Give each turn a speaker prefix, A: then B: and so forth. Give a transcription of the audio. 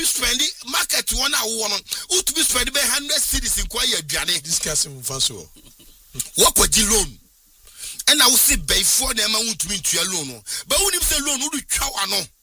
A: spend market one hour who to be spend 100 cities in quiet
B: discussing faso.
A: What would you loan? And I will see by 4 them out to me to your loan. But when you say loan, would you cow?